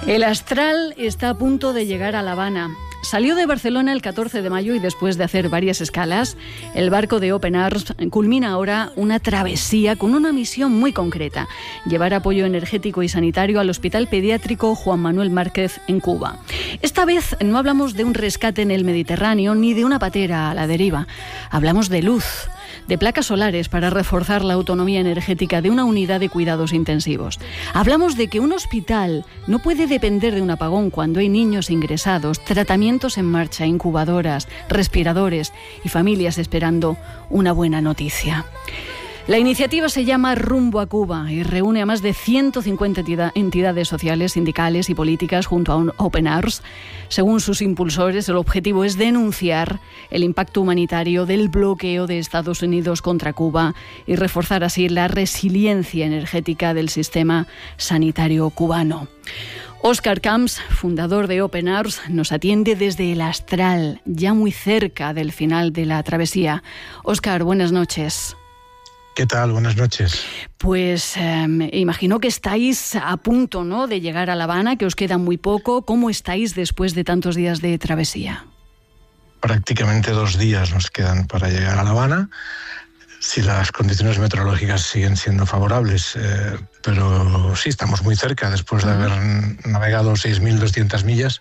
El Astral está a punto de llegar a La Habana. Salió de Barcelona el 14 de mayo y después de hacer varias escalas, el barco de Open Arms culmina ahora una travesía con una misión muy concreta: llevar apoyo energético y sanitario al Hospital Pediátrico Juan Manuel Márquez en Cuba. Esta vez no hablamos de un rescate en el Mediterráneo ni de una patera a la deriva. Hablamos de luz, de placas solares para reforzar la autonomía energética de una unidad de cuidados intensivos. Hablamos de que un hospital no puede depender de un apagón cuando hay niños ingresados, tratamientos en marcha, incubadoras, respiradores y familias esperando una buena noticia. La iniciativa se llama Rumbo a Cuba y reúne a más de 150 entidades sociales, sindicales y políticas junto a Open Arms. Según sus impulsores, el objetivo es denunciar el impacto humanitario del bloqueo de Estados Unidos contra Cuba y reforzar así la resiliencia energética del sistema sanitario cubano. Óscar Camps, fundador de Open Arms, nos atiende desde el Astral, ya muy cerca del final de la travesía. Óscar, buenas noches. ¿Qué tal? Buenas noches. Pues imagino que estáis a punto, ¿no?, de llegar a La Habana, que os queda muy poco. ¿Cómo estáis después de tantos días de travesía? Prácticamente 2 días nos quedan para llegar a La Habana, si las condiciones meteorológicas siguen siendo favorables. Pero sí, estamos muy cerca, después de haber navegado 6.200 millas.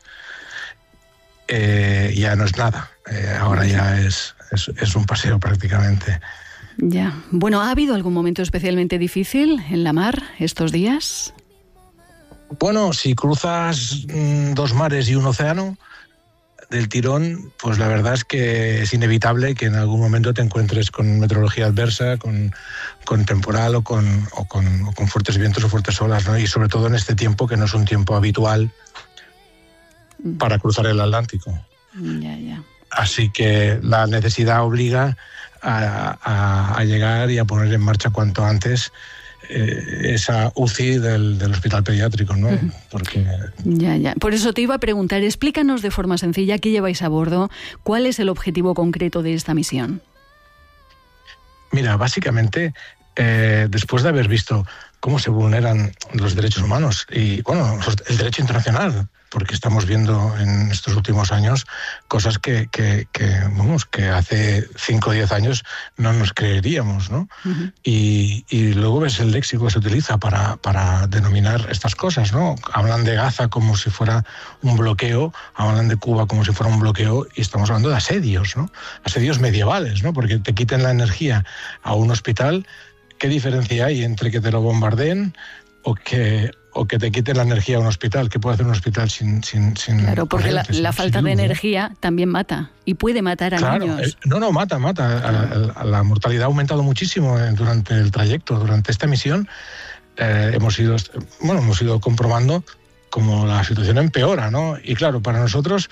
Ya no es nada. Ahora ya es un paseo prácticamente. Ya. Bueno, ¿ha habido algún momento especialmente difícil en la mar estos días? Bueno, si cruzas 2 mares y un océano del tirón, pues la verdad es que es inevitable que en algún momento te encuentres con meteorología adversa, con temporal o con fuertes vientos o fuertes olas, ¿no? Y sobre todo en este tiempo, que no es un tiempo habitual para cruzar el Atlántico. Ya. Así que la necesidad obliga a llegar y a poner en marcha cuanto antes esa UCI del Hospital Pediátrico, ¿no? Porque... Ya. Por eso te iba a preguntar, explícanos de forma sencilla qué lleváis a bordo, cuál es el objetivo concreto de esta misión. Mira, básicamente, después de haber visto cómo se vulneran los derechos humanos y, bueno, el derecho internacional, porque estamos viendo en estos últimos años cosas que hace 5 o 10 años no nos creeríamos, ¿no? Y luego ves el léxico que se utiliza para denominar estas cosas, ¿no? Hablan de Gaza como si fuera un bloqueo, hablan de Cuba como si fuera un bloqueo, y estamos hablando de asedios, ¿no? Asedios medievales, ¿no? Porque te quiten la energía a un hospital. ¿Qué diferencia hay entre que te lo bombardeen o que te quiten la energía a un hospital? ¿Qué puede hacer un hospital sin Claro, porque la falta de energía también mata, y puede matar a niños. Mata. La mortalidad ha aumentado muchísimo durante el trayecto, durante esta misión. Hemos ido comprobando cómo la situación empeora, ¿no? Y claro, para nosotros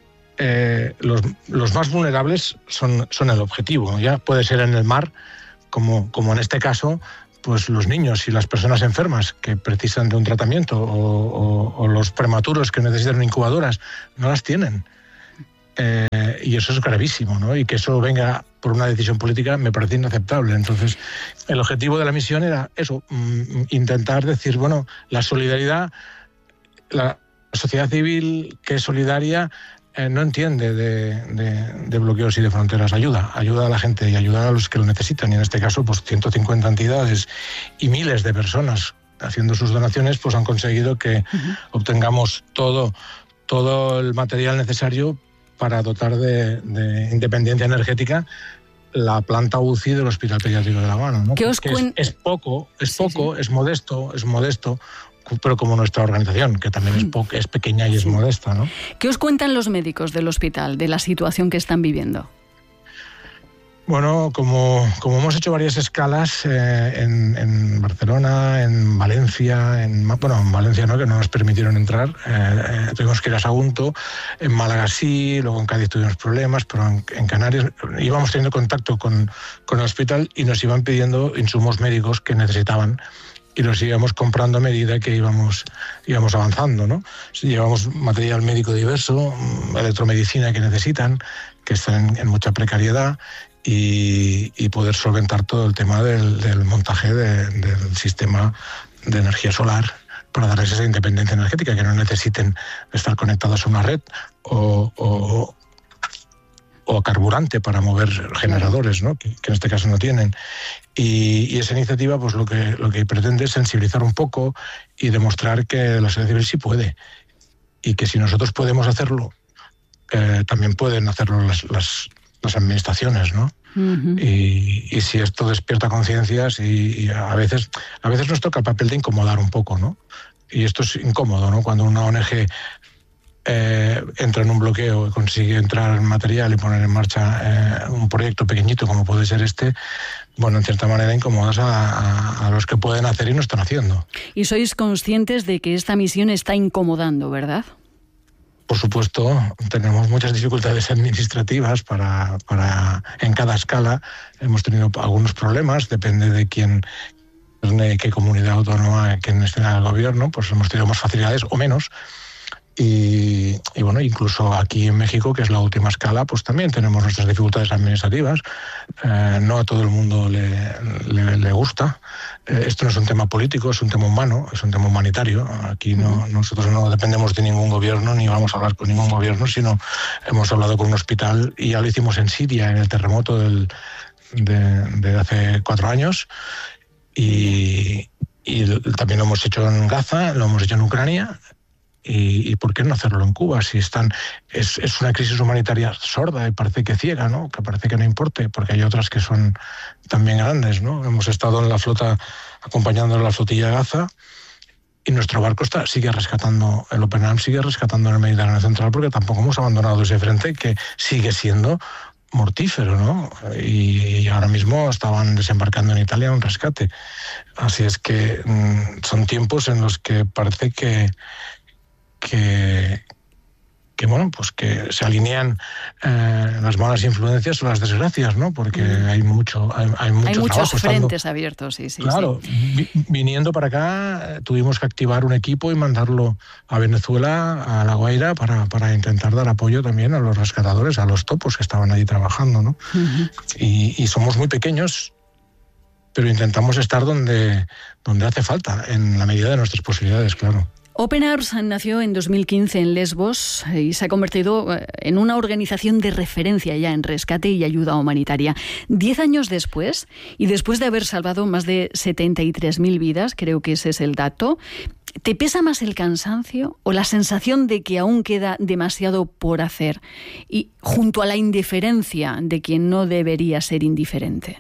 los más vulnerables son el objetivo, ¿no? Ya puede ser en el mar, como en este caso, pues los niños y las personas enfermas que precisan de un tratamiento o los prematuros que necesitan incubadoras, no las tienen. Y eso es gravísimo, ¿no? Y que eso venga por una decisión política me parece inaceptable. Entonces, el objetivo de la misión era eso, intentar decir, bueno, la solidaridad, la sociedad civil que es solidaria, no entiende de bloqueos y de fronteras. Ayuda a la gente y ayuda a los que lo necesitan. Y en este caso, pues 150 entidades y miles de personas haciendo sus donaciones, pues han conseguido que obtengamos todo el material necesario para dotar de independencia energética la planta UCI del Hospital Pediátrico de La Habana, ¿no? Es poco, es modesto, pero como nuestra organización, que también es pequeña y es modesta, ¿no? ¿Qué os cuentan los médicos del hospital de la situación que están viviendo? Bueno, como hemos hecho varias escalas en Barcelona, en Valencia, en Valencia no, que no nos permitieron entrar, tuvimos que ir a Sagunto, en Málaga sí, luego en Cádiz tuvimos problemas, pero en Canarias íbamos teniendo contacto con el hospital y nos iban pidiendo insumos médicos que necesitaban, y los íbamos comprando a medida que íbamos avanzando, ¿no? Llevamos material médico diverso, electromedicina que necesitan, que están en mucha precariedad, y poder solventar todo el tema del montaje del sistema de energía solar para darles esa independencia energética, que no necesiten estar conectados a una red o a carburante para mover generadores, ¿no? que en este caso no tienen. Y esa iniciativa pues lo que pretende es sensibilizar un poco y demostrar que la sociedad civil sí puede, y que si nosotros podemos hacerlo, también pueden hacerlo las administraciones, ¿no? Uh-huh. Y si esto despierta conciencias, y a veces nos toca el papel de incomodar un poco, ¿no? Y esto es incómodo, ¿no? Cuando una ONG entra en un bloqueo y consigue entrar en material y poner en marcha un proyecto pequeñito como puede ser este, bueno, en cierta manera incomodas a los que pueden hacer y no están haciendo. Y sois conscientes de que esta misión está incomodando, ¿verdad? Por supuesto, tenemos muchas dificultades administrativas para en cada escala. Hemos tenido algunos problemas, depende de qué comunidad autónoma, quién esté en el gobierno, pues hemos tenido más facilidades o menos. Y bueno, incluso aquí en México, que es la última escala, pues también tenemos nuestras dificultades administrativas. No a todo el mundo le gusta. Esto no es un tema político, es un tema humano, es un tema humanitario. Aquí nosotros no dependemos de ningún gobierno, ni vamos a hablar con ningún gobierno, sino hemos hablado con un hospital, y ya lo hicimos en Siria, en el terremoto de hace 4 años, y también lo hemos hecho en Gaza, lo hemos hecho en Ucrania. ¿Y por qué no hacerlo en Cuba? Si es una crisis humanitaria sorda y parece que ciega, ¿no? Que parece que no importe, porque hay otras que son también grandes, ¿no? Hemos estado en la flota, acompañando a la flotilla de Gaza, y nuestro barco sigue rescatando, el Open Arms sigue rescatando en el Mediterráneo Central, porque tampoco hemos abandonado ese frente que sigue siendo mortífero, ¿no? Y ahora mismo estaban desembarcando en Italia un rescate. Así es que son tiempos en los que parece que bueno, pues que se alinean las malas influencias o las desgracias, ¿no? Porque hay muchos frentes abiertos, sí. Claro, sí. Viniendo para acá tuvimos que activar un equipo y mandarlo a Venezuela, a La Guaira, para intentar dar apoyo también a los rescatadores, a los topos que estaban allí trabajando, ¿no? Uh-huh. Y somos muy pequeños, pero intentamos estar donde hace falta, en la medida de nuestras posibilidades, claro. Open Arms nació en 2015 en Lesbos y se ha convertido en una organización de referencia ya en rescate y ayuda humanitaria. 10 años después, y después de haber salvado más de 73.000 vidas, creo que ese es el dato, ¿te pesa más el cansancio o la sensación de que aún queda demasiado por hacer? Y junto a la indiferencia de quien no debería ser indiferente.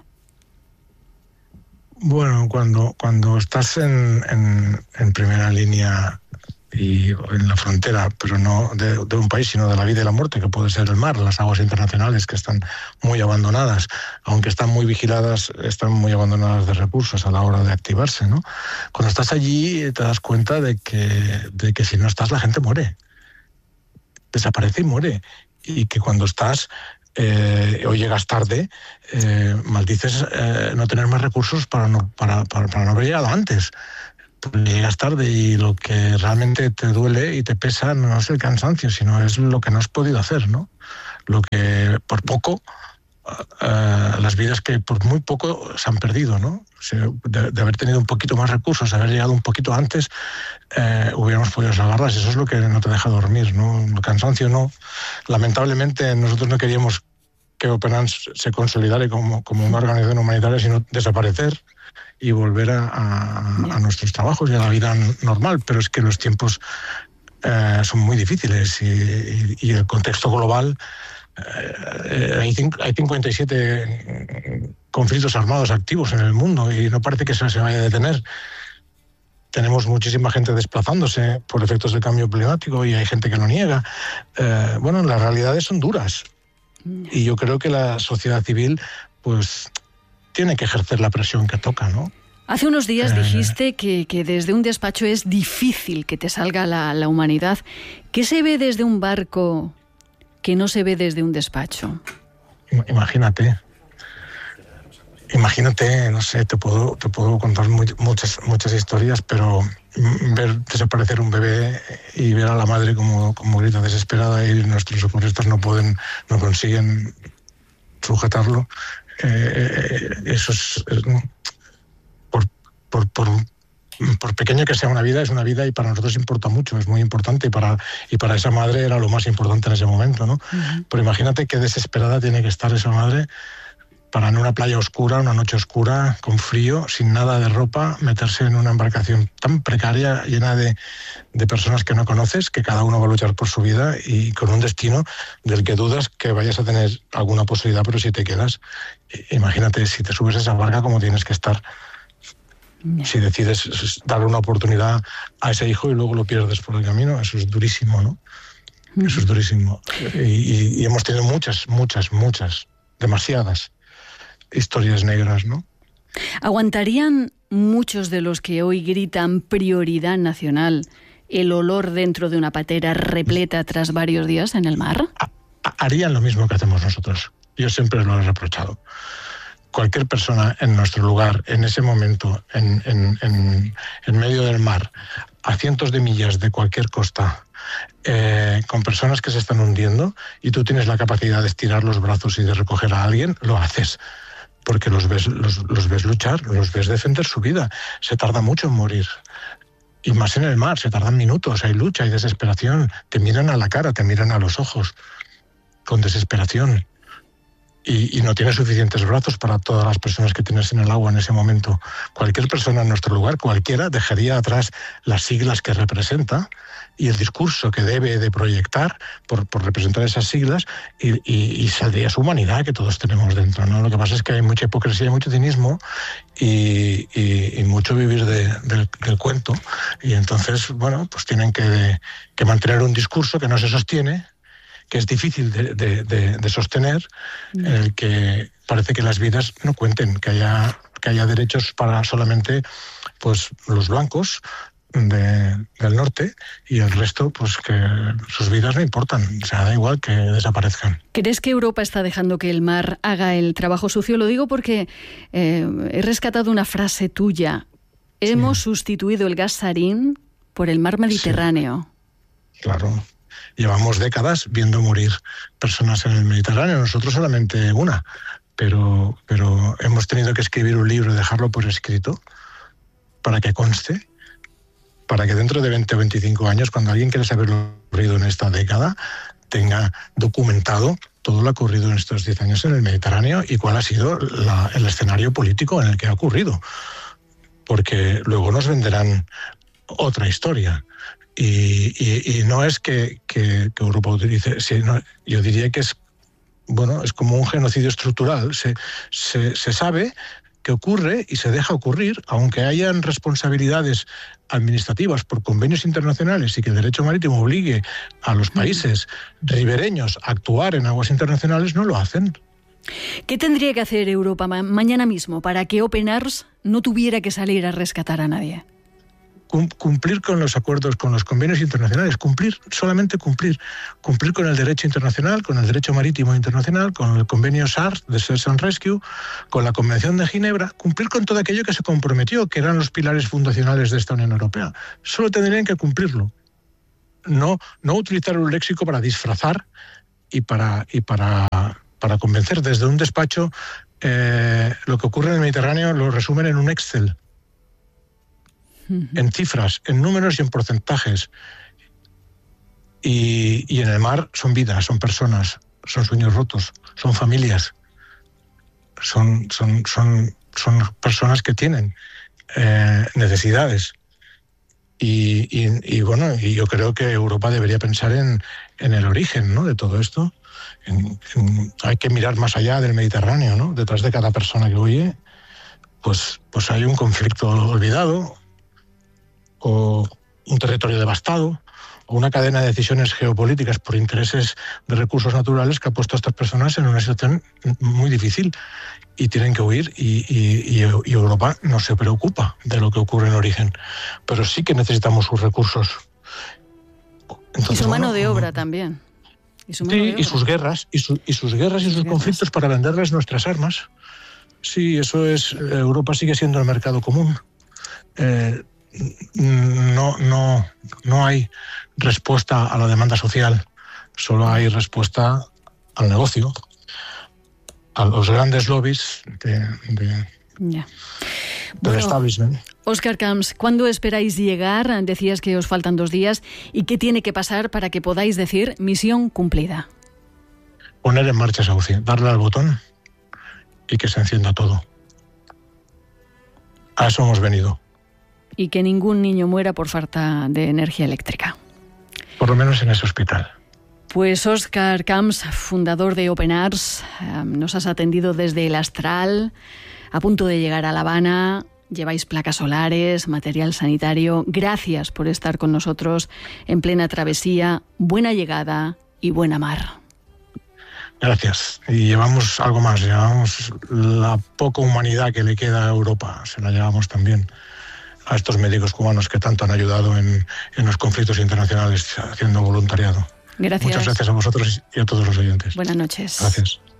Bueno, cuando estás en primera línea y en la frontera, pero no de un país, sino de la vida y la muerte, que puede ser el mar, las aguas internacionales, que están muy abandonadas, aunque están muy vigiladas, están muy abandonadas de recursos a la hora de activarse, ¿no? Cuando estás allí te das cuenta de que si no estás, la gente muere, desaparece y muere, y que cuando estás o llegas tarde, maldices no tener más recursos para no haber llegado antes. Llegas tarde y lo que realmente te duele y te pesa no es el cansancio, sino es lo que no has podido hacer, ¿no? Lo que por poco, las vidas que por muy poco se han perdido, ¿no? De haber tenido un poquito más recursos, de haber llegado un poquito antes, hubiéramos podido salvarlas. Eso es lo que no te deja dormir, ¿no? El cansancio no. Lamentablemente nosotros no queríamos que Open Arms se consolidara como una organización humanitaria, sino desaparecer y volver a nuestros trabajos y a la vida normal. Pero es que los tiempos son muy difíciles y el contexto global, hay 57 conflictos armados activos en el mundo y no parece que eso se vaya a detener. Tenemos muchísima gente desplazándose por efectos del cambio climático y hay gente que lo niega. Bueno, las realidades son duras y yo creo que la sociedad civil pues tiene que ejercer la presión que toca, ¿no? Hace unos días dijiste que desde un despacho es difícil que te salga la humanidad. ¿Qué se ve desde un barco que no se ve desde un despacho? Imagínate, no sé, te puedo contar muchas historias, pero ver desaparecer un bebé y ver a la madre como grita desesperada y nuestros socorristas no consiguen sujetarlo, eso es por por pequeño que sea una vida, es una vida y para nosotros importa mucho, es muy importante y para esa madre era lo más importante en ese momento, ¿no? Pero imagínate qué desesperada tiene que estar esa madre para en una playa oscura, una noche oscura, con frío, sin nada de ropa, meterse en una embarcación tan precaria, llena de personas que no conoces, que cada uno va a luchar por su vida y con un destino del que dudas que vayas a tener alguna posibilidad, pero si te quedas, imagínate si te subes a esa barca cómo tienes que estar. Si decides darle una oportunidad a ese hijo y luego lo pierdes por el camino, eso es durísimo, ¿no? Eso es durísimo. Y hemos tenido muchas, demasiadas historias negras, ¿no? ¿Aguantarían muchos de los que hoy gritan prioridad nacional el olor dentro de una patera repleta tras varios días en el mar? Harían lo mismo que hacemos nosotros. Yo siempre lo he reprochado. Cualquier persona en nuestro lugar, en ese momento, en medio del mar, a cientos de millas de cualquier costa, con personas que se están hundiendo, y tú tienes la capacidad de estirar los brazos y de recoger a alguien, lo haces. Porque los ves luchar, los ves defender su vida. Se tarda mucho en morir. Y más en el mar, se tardan minutos, hay lucha, hay desesperación. Te miran a la cara, te miran a los ojos, con desesperación. Y no tienes suficientes brazos para todas las personas que tienes en el agua en ese momento. Cualquier persona en nuestro lugar, cualquiera, dejaría atrás las siglas que representa y el discurso que debe de proyectar por representar esas siglas y saldría su humanidad que todos tenemos dentro, ¿no? Lo que pasa es que hay mucha hipocresía y mucho cinismo y mucho vivir del cuento, y entonces, bueno, pues tienen que mantener un discurso que no se sostiene, que es difícil de sostener, en el que parece que las vidas no cuenten, que haya derechos para solamente pues los blancos del norte, y el resto, pues que sus vidas no importan, o sea, da igual que desaparezcan. ¿Crees que Europa está dejando que el mar haga el trabajo sucio? Lo digo porque he rescatado una frase tuya. Hemos sustituido el gas sarín por el mar Mediterráneo. Sí, claro. Llevamos décadas viendo morir personas en el Mediterráneo, nosotros solamente una, pero hemos tenido que escribir un libro y dejarlo por escrito para que conste, para que dentro de 20 o 25 años, cuando alguien quiera saber lo ocurrido en esta década, tenga documentado todo lo ocurrido en estos 10 años en el Mediterráneo y cuál ha sido el escenario político en el que ha ocurrido. Porque luego nos venderán otra historia. Y no es que Europa utilice, sino, yo diría que es como un genocidio estructural. Se sabe que ocurre y se deja ocurrir, aunque hayan responsabilidades administrativas por convenios internacionales y que el derecho marítimo obligue a los países ribereños a actuar en aguas internacionales, no lo hacen. ¿Qué tendría que hacer Europa mañana mismo para que Open Arms no tuviera que salir a rescatar a nadie? Cumplir con los acuerdos, con los convenios internacionales, solamente cumplir con el derecho internacional, con el derecho marítimo internacional, con el convenio SAR de Search and Rescue, con la Convención de Ginebra, cumplir con todo aquello que se comprometió, que eran los pilares fundacionales de esta Unión Europea. Solo tendrían que cumplirlo. No utilizar un léxico para disfrazar y para convencer. Desde un despacho, lo que ocurre en el Mediterráneo lo resumen en un Excel. En cifras, en números y en porcentajes. Y en el mar son vidas, son personas, son sueños rotos, son familias, son personas que tienen necesidades. Y yo creo que Europa debería pensar en el origen, ¿no?, de todo esto. Hay que mirar más allá del Mediterráneo, ¿no? Detrás de cada persona que huye, pues hay un conflicto olvidado, o un territorio devastado, o una cadena de decisiones geopolíticas por intereses de recursos naturales que ha puesto a estas personas en una situación muy difícil y tienen que huir, y Europa no se preocupa de lo que ocurre en origen, pero sí que necesitamos sus recursos. Entonces, y su mano de obra también. Y sus guerras, y sus conflictos para venderles nuestras armas. Sí, eso es. Europa sigue siendo el mercado común. No hay respuesta a la demanda social, solo hay respuesta al negocio, a los grandes lobbies de... Ya. del establishment. Óscar Camps, ¿cuándo esperáis llegar? Decías que os faltan 2 días. ¿Y qué tiene que pasar para que podáis decir misión cumplida? Poner en marcha esa UCI, darle al botón y que se encienda todo. A eso hemos venido. Y que ningún niño muera por falta de energía eléctrica. Por lo menos en ese hospital. Pues Óscar Camps, fundador de Open Arms, nos has atendido desde el Astral, a punto de llegar a La Habana. Lleváis placas solares, material sanitario. Gracias por estar con nosotros en plena travesía. Buena llegada y buena mar. Gracias. Y llevamos algo más, llevamos la poca humanidad que le queda a Europa, se la llevamos también a estos médicos cubanos que tanto han ayudado en los conflictos internacionales haciendo voluntariado. Gracias. Muchas gracias a vosotros y a todos los oyentes. Buenas noches. Gracias.